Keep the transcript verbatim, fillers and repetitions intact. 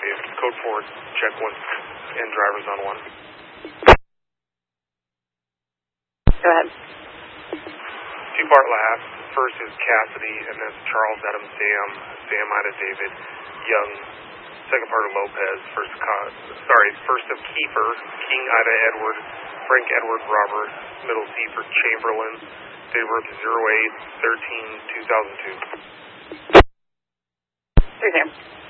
David. Code four, check one, and drivers on one. Go ahead. Two part last. First is Cassidy, and then Charles, Adam, Sam, Sam, Ida, David, Young. Second part of Lopez. First, sorry, first of Kiefer, King, Ida, Edward, Frank, Edward, Robert. Middle C for Chamberlain. Date of birth zero eight thirteen two thousand two. Three, Sam.